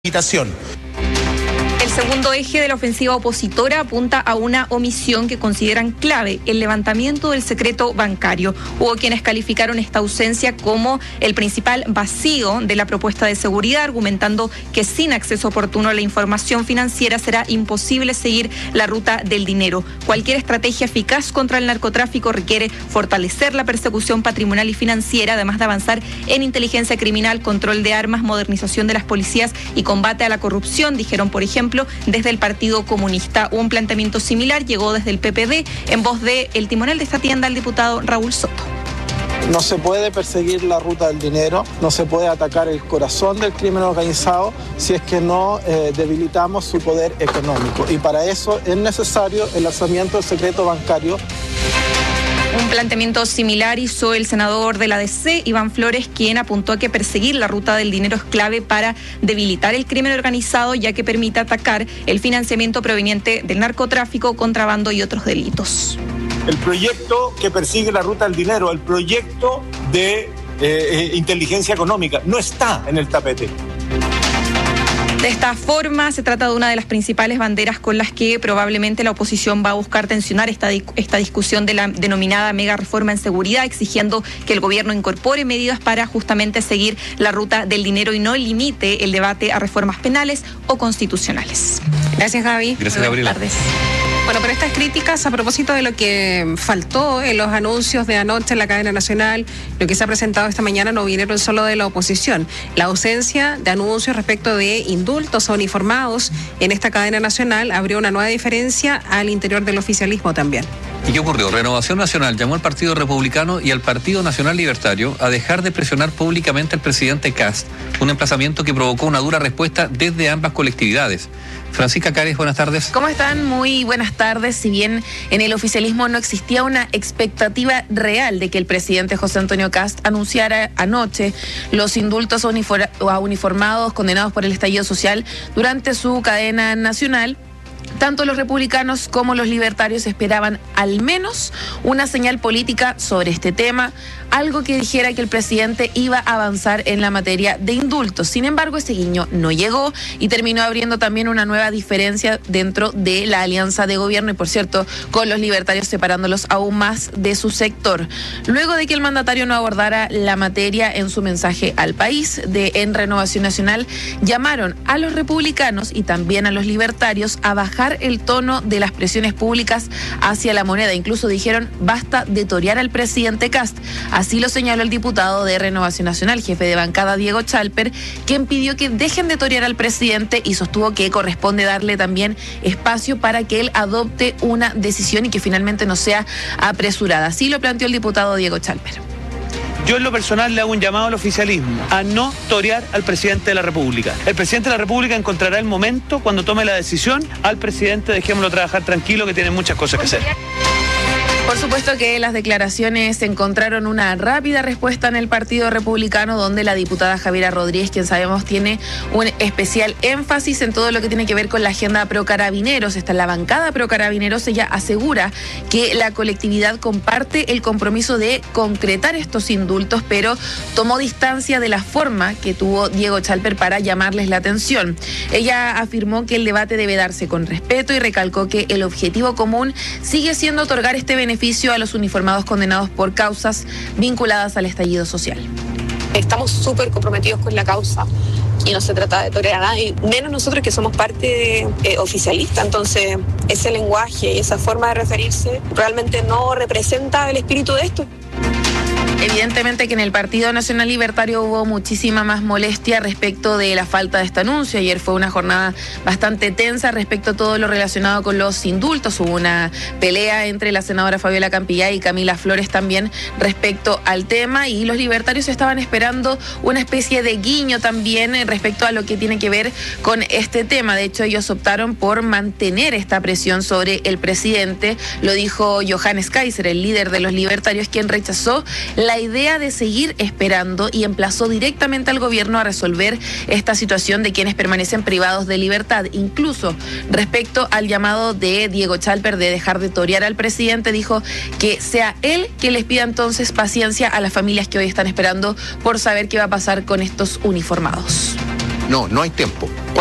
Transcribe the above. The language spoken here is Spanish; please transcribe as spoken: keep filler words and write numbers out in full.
Invitación. El segundo eje de la ofensiva opositora apunta a una omisión que consideran clave: el levantamiento del secreto bancario. Hubo quienes calificaron esta ausencia como el principal vacío de la propuesta de seguridad, argumentando que sin acceso oportuno a la información financiera será imposible seguir la ruta del dinero. Cualquier estrategia eficaz contra el narcotráfico requiere fortalecer la persecución patrimonial y financiera, además de avanzar en inteligencia criminal, control de armas, modernización de las policías y combate a la corrupción, dijeron, por ejemplo, desde el Partido Comunista. Un planteamiento similar llegó desde el P P D en voz de el timonel de esta tienda, el diputado Raúl Soto. No se puede perseguir la ruta del dinero, no se puede atacar el corazón del crimen organizado si es que no eh, debilitamos su poder económico. Y para eso es necesario el lanzamiento del secreto bancario. Un planteamiento similar hizo el senador de la D C, Iván Flores, quien apuntó a que perseguir la ruta del dinero es clave para debilitar el crimen organizado, ya que permite atacar el financiamiento proveniente del narcotráfico, contrabando y otros delitos. El proyecto que persigue la ruta del dinero, el proyecto de eh, eh, inteligencia económica, no está en el tapete. De esta forma, se trata de una de las principales banderas con las que probablemente la oposición va a buscar tensionar esta, esta discusión de la denominada mega reforma en seguridad, exigiendo que el gobierno incorpore medidas para justamente seguir la ruta del dinero y no limite el debate a reformas penales o constitucionales. Gracias, Gaby. Gracias, Gabriela. Buenas tardes. Bueno, pero estas críticas a propósito de lo que faltó en los anuncios de anoche en la cadena nacional, lo que se ha presentado esta mañana, no vinieron solo de la oposición. La ausencia de anuncios respecto de indultos a uniformados en esta cadena nacional abrió una nueva diferencia al interior del oficialismo también. ¿Y qué ocurrió? Renovación Nacional llamó al Partido Republicano y al Partido Nacional Libertario a dejar de presionar públicamente al presidente Kast, un emplazamiento que provocó una dura respuesta desde ambas colectividades. Francisca Cares, buenas tardes. ¿Cómo están? Muy buenas tardes. Si bien en el oficialismo no existía una expectativa real de que el presidente José Antonio Kast anunciara anoche los indultos a uniformados condenados por el estallido social durante su cadena nacional, tanto los republicanos como los libertarios esperaban al menos una señal política sobre este tema, algo que dijera que el presidente iba a avanzar en la materia de indultos. Sin embargo, ese guiño no llegó y terminó abriendo también una nueva diferencia dentro de la alianza de gobierno y, por cierto, con los libertarios separándolos aún más de su sector. Luego de que el mandatario no abordara la materia en su mensaje al país, de en Renovación Nacional llamaron a los republicanos y también a los libertarios a bajar el tono de las presiones públicas hacia la moneda. Incluso dijeron, basta de torear al presidente Kast. Así lo señaló el diputado de Renovación Nacional, jefe de bancada Diego Chalper, quien pidió que dejen de torear al presidente y sostuvo que corresponde darle también espacio para que él adopte una decisión y que finalmente no sea apresurada. Así lo planteó el diputado Diego Chalper. Yo en lo personal le hago un llamado al oficialismo a no torear al presidente de la República. El presidente de la República encontrará el momento cuando tome la decisión. Al presidente dejémoslo trabajar tranquilo, que tiene muchas cosas que hacer. Por supuesto que las declaraciones encontraron una rápida respuesta en el Partido Republicano, donde la diputada Javiera Rodríguez, quien sabemos tiene un especial énfasis en todo lo que tiene que ver con la agenda pro carabineros, está en la bancada pro carabineros, ella asegura que la colectividad comparte el compromiso de concretar estos indultos, pero tomó distancia de la forma que tuvo Diego Chalper para llamarles la atención. Ella afirmó que el debate debe darse con respeto y recalcó que el objetivo común sigue siendo otorgar este beneficio a los uniformados condenados por causas vinculadas al estallido social. Estamos súper comprometidos con la causa y no se trata de torear a nadie, menos nosotros que somos parte eh, oficialista. Entonces, ese lenguaje y esa forma de referirse realmente no representa el espíritu de esto. Evidentemente que en el Partido Nacional Libertario hubo muchísima más molestia respecto de la falta de este anuncio. Ayer fue una jornada bastante tensa respecto a todo lo relacionado con los indultos. Hubo una pelea entre la senadora Fabiola Campillay y Camila Flores también respecto al tema, y los libertarios estaban esperando una especie de guiño también respecto a lo que tiene que ver con este tema. De hecho, ellos optaron por mantener esta presión sobre el presidente. Lo dijo Johannes Kaiser, el líder de los libertarios, quien rechazó la idea de seguir esperando y emplazó directamente al gobierno a resolver esta situación de quienes permanecen privados de libertad. Incluso respecto al llamado de Diego Chalper de dejar de torear al presidente, dijo que sea él que les pida entonces paciencia a las familias que hoy están esperando por saber qué va a pasar con estos uniformados. No, no hay tiempo.